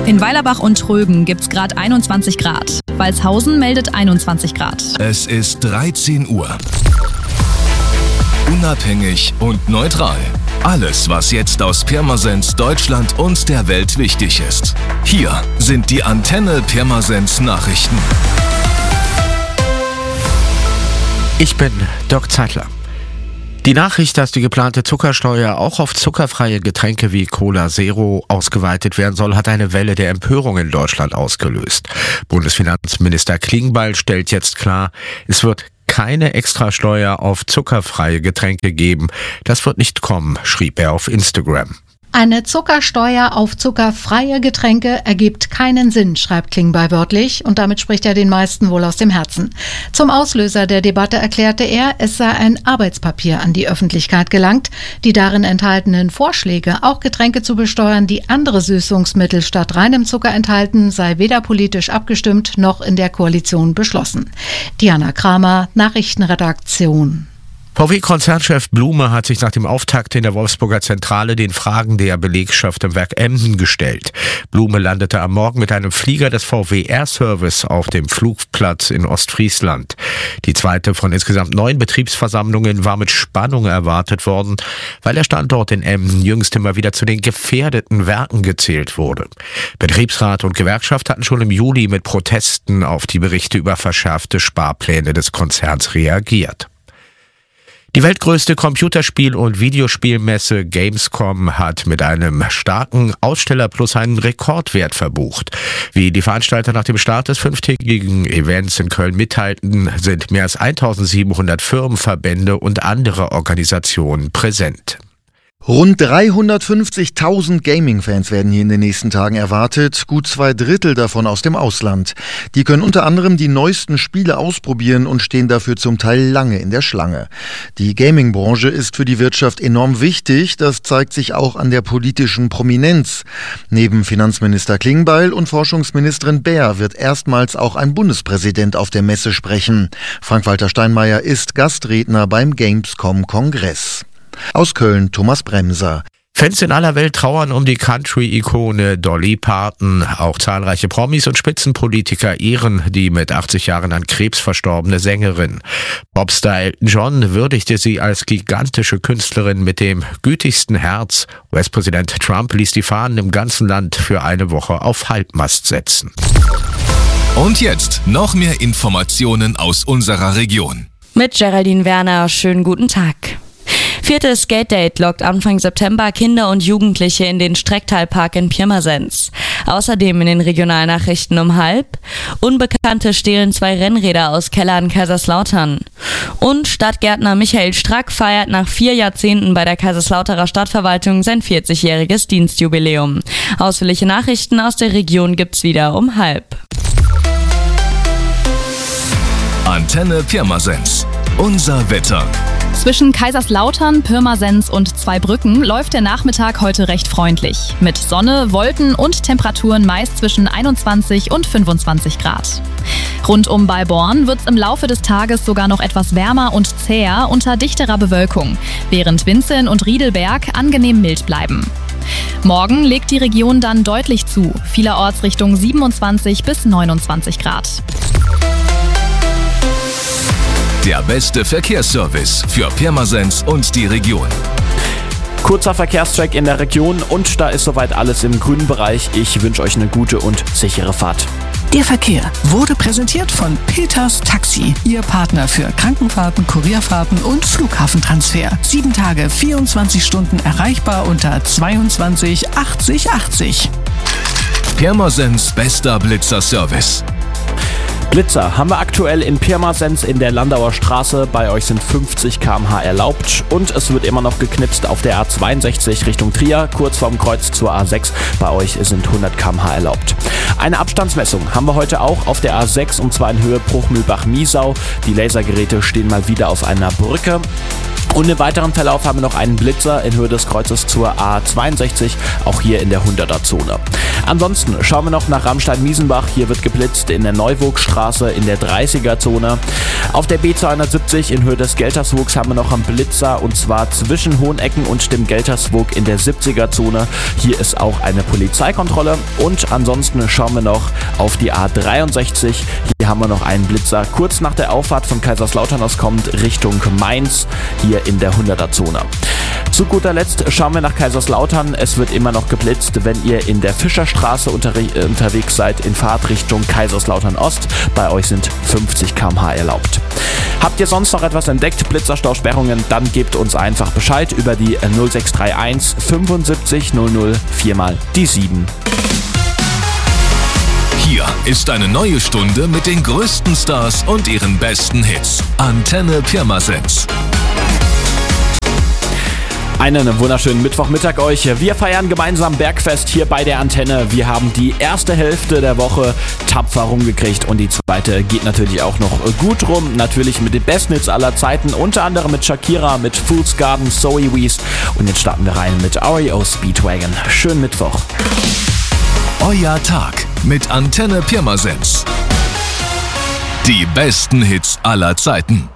In Weilerbach und Trögen gibt's gerade 21 Grad. Walshausen meldet 21 Grad. Es ist 13 Uhr. Unabhängig und neutral. Alles, was jetzt aus Pirmasens, Deutschland und der Welt wichtig ist. Hier sind die Antenne Pirmasens Nachrichten. Ich bin Dirk Zeitler. Die Nachricht, dass die geplante Zuckersteuer auch auf zuckerfreie Getränke wie Cola Zero ausgeweitet werden soll, hat eine Welle der Empörung in Deutschland ausgelöst. Bundesfinanzminister Klingbeil stellt jetzt klar, es wird keine Extrasteuer auf zuckerfreie Getränke geben. Das wird nicht kommen, schrieb er auf Instagram. Eine Zuckersteuer auf zuckerfreie Getränke ergibt keinen Sinn, schreibt Klingbeil wörtlich, und damit spricht er den meisten wohl aus dem Herzen. Zum Auslöser der Debatte erklärte er, es sei ein Arbeitspapier an die Öffentlichkeit gelangt. Die darin enthaltenen Vorschläge, auch Getränke zu besteuern, die andere Süßungsmittel statt reinem Zucker enthalten, sei weder politisch abgestimmt noch in der Koalition beschlossen. Diana Kramer, Nachrichtenredaktion. VW-Konzernchef Blume hat sich nach dem Auftakt in der Wolfsburger Zentrale den Fragen der Belegschaft im Werk Emden gestellt. Blume landete am Morgen mit einem Flieger des VW Air Service auf dem Flugplatz in Ostfriesland. Die zweite von insgesamt 9 Betriebsversammlungen war mit Spannung erwartet worden, weil der Standort in Emden jüngst immer wieder zu den gefährdeten Werken gezählt wurde. Betriebsrat und Gewerkschaft hatten schon im Juli mit Protesten auf die Berichte über verschärfte Sparpläne des Konzerns reagiert. Die weltgrößte Computerspiel- und Videospielmesse Gamescom hat mit einem starken Ausstellerplus einen Rekordwert verbucht. Wie die Veranstalter nach dem Start des 5-tägigen Events in Köln mitteilten, sind mehr als 1700 Firmen, Verbände und andere Organisationen präsent. Rund 350.000 Gaming-Fans werden hier in den nächsten Tagen erwartet, gut 2/3 davon aus dem Ausland. Die können unter anderem die neuesten Spiele ausprobieren und stehen dafür zum Teil lange in der Schlange. Die Gaming-Branche ist für die Wirtschaft enorm wichtig, das zeigt sich auch an der politischen Prominenz. Neben Finanzminister Klingbeil und Forschungsministerin Baer wird erstmals auch ein Bundespräsident auf der Messe sprechen. Frank-Walter Steinmeier ist Gastredner beim Gamescom-Kongress. Aus Köln Thomas Bremser. Fans in aller Welt trauern um die Country-Ikone Dolly Parton. Auch zahlreiche Promis und Spitzenpolitiker ehren die mit 80 Jahren an Krebs verstorbene Sängerin. Popstar Elton John würdigte sie als gigantische Künstlerin mit dem gütigsten Herz. US-Präsident Trump ließ die Fahnen im ganzen Land für eine Woche auf Halbmast setzen. Und jetzt noch mehr Informationen aus unserer Region. Mit Geraldine Werner, schönen guten Tag. 4. Skate-Date lockt Anfang September Kinder und Jugendliche in den Strecktalpark in Pirmasens. Außerdem in den Regionalnachrichten um 12:30. Unbekannte stehlen 2 Rennräder aus Keller in Kaiserslautern. Und Stadtgärtner Michael Strack feiert nach 4 Jahrzehnten bei der Kaiserslauterer Stadtverwaltung sein 40-jähriges Dienstjubiläum. Ausführliche Nachrichten aus der Region gibt's wieder um 12:30. Antenne Pirmasens. Unser Wetter. Zwischen Kaiserslautern, Pirmasens und Zweibrücken läuft der Nachmittag heute recht freundlich. Mit Sonne, Wolken und Temperaturen meist zwischen 21 und 25 Grad. Rundum bei Born wird es im Laufe des Tages sogar noch etwas wärmer und zäher unter dichterer Bewölkung, während Winzeln und Riedelberg angenehm mild bleiben. Morgen legt die Region dann deutlich zu, vielerorts Richtung 27 bis 29 Grad. Der beste Verkehrsservice für Pirmasens und die Region. Kurzer Verkehrscheck in der Region und da ist soweit alles im grünen Bereich. Ich wünsche euch eine gute und sichere Fahrt. Der Verkehr wurde präsentiert von Peters Taxi, Ihr Partner für Krankenfahrten, Kurierfahrten und Flughafentransfer. 7 Tage, 24 Stunden erreichbar unter 22 80 80. Pirmasens bester Blitzer-Service. Blitzer haben wir aktuell in Pirmasens in der Landauer Straße. Bei euch sind 50 km/h erlaubt und es wird immer noch geknipst auf der A62 Richtung Trier, kurz vorm Kreuz zur A6. Bei euch sind 100 km/h erlaubt. Eine Abstandsmessung haben wir heute auch auf der A6 und zwar in Höhe Bruchmühlbach-Miesau. Die Lasergeräte stehen mal wieder auf einer Brücke. Und im weiteren Verlauf haben wir noch einen Blitzer in Höhe des Kreuzes zur A62, auch hier in der 100er-Zone. Ansonsten schauen wir noch nach Ramstein-Miesenbach. Hier wird geblitzt in der Neuburgstraße in der 30er-Zone. Auf der B270 in Höhe des Gelterswogs haben wir noch einen Blitzer, und zwar zwischen Hohenecken und dem Gelterswog in der 70er-Zone. Hier ist auch eine Polizeikontrolle. Und ansonsten schauen wir noch auf die A63. Hier haben wir noch einen Blitzer kurz nach der Auffahrt von Kaiserslautern aus kommt Richtung Mainz, hier in der 100er-Zone. Zu guter Letzt schauen wir nach Kaiserslautern. Es wird immer noch geblitzt, wenn ihr in der Fischerstraße unterwegs seid in Fahrtrichtung Kaiserslautern Ost. Bei euch sind 50 km/h erlaubt. Habt ihr sonst noch etwas entdeckt, Blitzerstausperrungen, dann gebt uns einfach Bescheid über die 0631 75 00 4 mal die 7. Hier ist eine neue Stunde mit den größten Stars und ihren besten Hits. Antenne Pirmasens. Einen wunderschönen Mittwochmittag euch. Wir feiern gemeinsam Bergfest hier bei der Antenne. Wir haben die erste Hälfte der Woche tapfer rumgekriegt und die zweite geht natürlich auch noch gut rum. Natürlich mit den besten Hits aller Zeiten, unter anderem mit Shakira, mit Fool's Garden, Zoe Wees. Und jetzt starten wir rein mit REO Speedwagon. Schönen Mittwoch. Euer Tag mit Antenne Pirmasens. Die besten Hits aller Zeiten.